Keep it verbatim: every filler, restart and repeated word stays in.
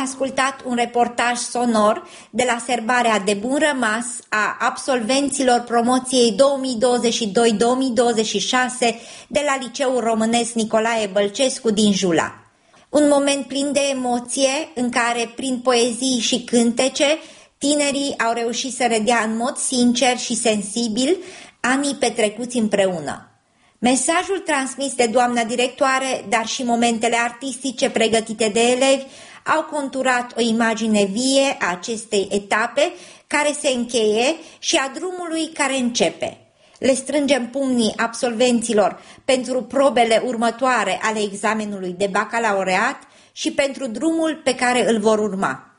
ascultat un reportaj sonor de la serbarea de bun rămas a absolvenților promoției două mii douăzeci și doi două mii douăzeci și șase de la Liceul Românesc Nicolae Bălcescu din Jula. Un moment plin de emoție în care, prin poezii și cântece, tinerii au reușit să redea în mod sincer și sensibil anii petrecuți împreună. Mesajul transmis de doamna directoare, dar și momentele artistice pregătite de elevi au conturat o imagine vie a acestei etape care se încheie și a drumului care începe. Le strângem pumnii absolvenților pentru probele următoare ale examenului de bacalaureat și pentru drumul pe care îl vor urma.